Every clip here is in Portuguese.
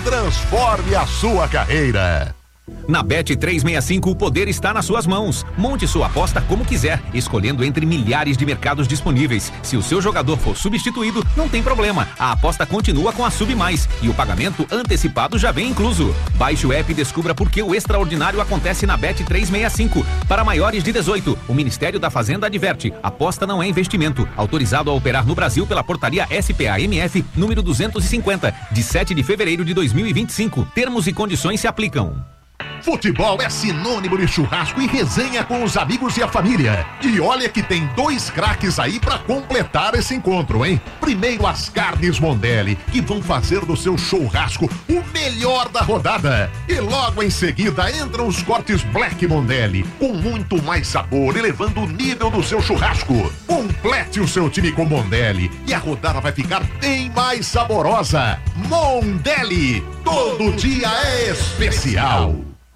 Transforme a sua carreira. Na Bet365 o poder está nas suas mãos. Monte sua aposta como quiser, escolhendo entre milhares de mercados disponíveis. Se o seu jogador for substituído, não tem problema. A aposta continua com a Sub Mais e o pagamento antecipado já vem incluso. Baixe o app e descubra por que o extraordinário acontece na Bet365. Para maiores de 18, o Ministério da Fazenda adverte: aposta não é investimento. Autorizado a operar no Brasil pela portaria SPA-MF número 250, de 7 de fevereiro de 2025. Termos e condições se aplicam. Futebol é sinônimo de churrasco e resenha com os amigos e a família. E olha que tem 2 craques aí pra completar esse encontro, hein? Primeiro as carnes Mondelli, que vão fazer do seu churrasco o melhor da rodada. E logo em seguida entram os cortes Black Mondelli, com muito mais sabor, elevando o nível do seu churrasco. Complete o seu time com Mondelli e a rodada vai ficar bem mais saborosa. Mondelli, todo dia é especial.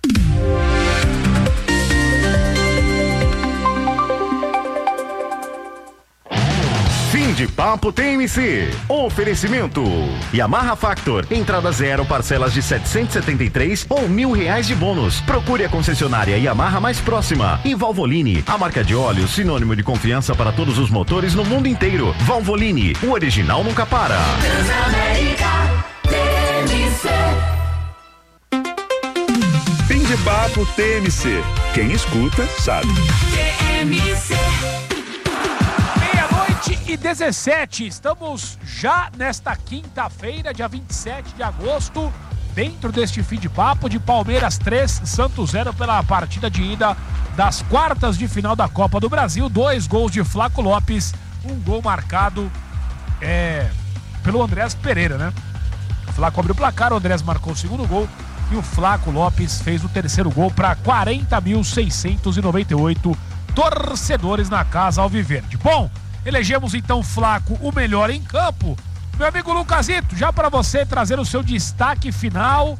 Fim de papo TMC. Oferecimento Yamaha Factor, entrada 0, parcelas de 773 ou R$1.000 de bônus. Procure a concessionária Yamaha mais próxima. E Valvoline, a marca de óleo sinônimo de confiança para todos os motores no mundo inteiro. Valvoline, o original nunca para. Transamérica TMC. Fim de papo TMC. Quem escuta sabe. TMC. 17, estamos já nesta quinta-feira, dia 27 de agosto, dentro deste fim de papo de Palmeiras 3, Santos 0 pela partida de ida das quartas de final da Copa do Brasil. 2 gols de Flaco Lopes, um gol marcado pelo Andrés Pereira, né? O Flaco abriu o placar, o Andrés marcou o segundo gol e o Flaco Lopes fez o terceiro gol para 40.698 torcedores na Casa Alviverde. Bom, elegemos então Flaco o melhor em campo. Meu amigo Lucasito, já para você trazer o seu destaque final.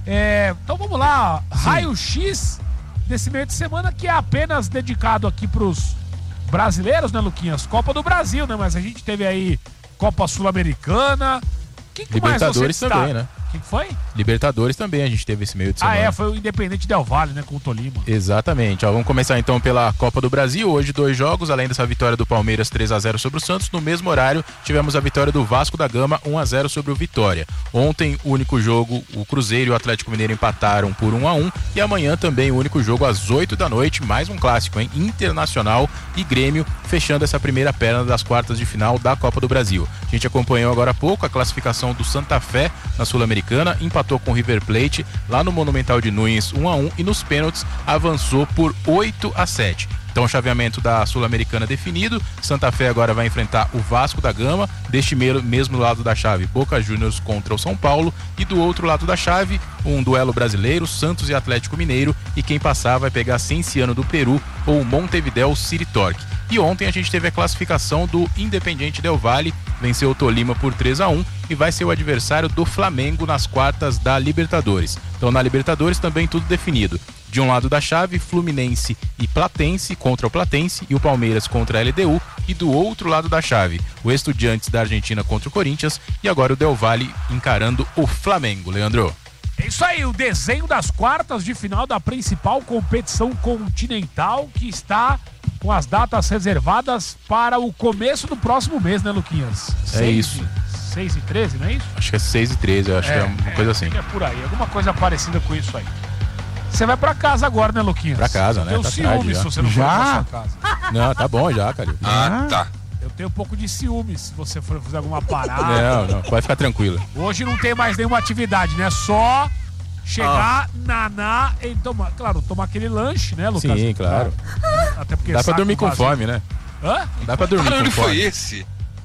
Então vamos lá, raio-x desse meio de semana, que é apenas dedicado aqui pros brasileiros, né, Luquinhas? Copa do Brasil, né? Mas a gente teve aí Copa Sul-Americana. Que Libertadores mais também, né? O que foi? Libertadores também a gente teve esse meio de semana. Foi o Independente Del Valle, né, com o Tolima. Exatamente. Vamos começar então pela Copa do Brasil. Hoje 2 jogos, além dessa vitória do Palmeiras 3-0 sobre o Santos. No mesmo horário, tivemos a vitória do Vasco da Gama 1-0 sobre o Vitória. Ontem, o único jogo, o Cruzeiro e o Atlético Mineiro empataram por 1-1. E amanhã também o único jogo às 8 da noite, mais um clássico, hein? Internacional e Grêmio, fechando essa primeira perna das quartas de final da Copa do Brasil. A gente acompanhou agora há pouco a classificação do Santa Fé na Sul-Americana, empatou com o River Plate lá no Monumental de Nunes 1-1 e nos pênaltis avançou por 8-7. Então o chaveamento da Sul-Americana definido. Santa Fé agora vai enfrentar o Vasco da Gama, deste mesmo lado da chave, Boca Juniors contra o São Paulo, e do outro lado da chave, um duelo brasileiro, Santos e Atlético Mineiro, e quem passar vai pegar Cienciano do Peru ou Montevideo City Torque. E ontem a gente teve a classificação do Independiente Del Valle, venceu o Tolima por 3-1 e vai ser o adversário do Flamengo nas quartas da Libertadores. Então na Libertadores também tudo definido. De um lado da chave, Fluminense e Platense contra o Platense e o Palmeiras contra a LDU. E do outro lado da chave, o Estudiantes da Argentina contra o Corinthians e agora o Del Valle encarando o Flamengo, Leandro. É isso aí, o desenho das quartas de final da principal competição continental, que está com as datas reservadas para o começo do próximo mês, né, Luquinhas? Isso. 6 e 13, não é isso? Acho que é 6 e 13, eu acho que é uma coisa assim. É por aí, alguma coisa parecida com isso aí. Você vai pra casa agora, né, Luquinhas? Pra casa, né? Eu tenho ciúmes se você não for pra sua casa. Não, tá bom já, cara. Tá. Eu tenho um pouco de ciúmes se você for fazer alguma parada. Não, pode ficar tranquilo. Hoje não tem mais nenhuma atividade, né? Só chegar, naná e tomar. Claro, tomar aquele lanche, né, Lucas? Sim, claro. Até porque dá pra dormir com fome, né? Hã? Dá pra dormir com fome. Foi esse?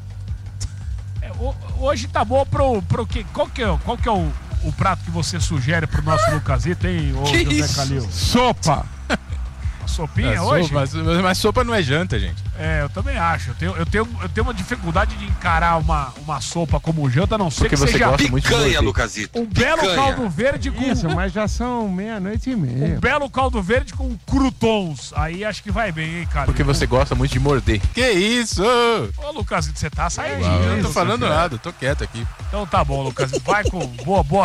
Hoje tá bom pro quê? Qual que é o prato que você sugere pro nosso Lucasito, hein, ô José Calil? Sopa! Uma sopinha hoje? Mas sopa não é janta, gente. Eu também acho. Eu tenho uma dificuldade de encarar uma sopa como janta, a não ser que seja gosta muito de picanha, Lucasito. um belo caldo verde com... Isso, mas já são 00:30. Um belo caldo verde com croutons. Aí acho que vai bem, hein, cara? Porque você gosta muito de morder. Que isso? Ô, Lucasito, você tá saindo. Eu não tô falando nada, tô quieto aqui. Então tá bom, Lucasito. Vai com boa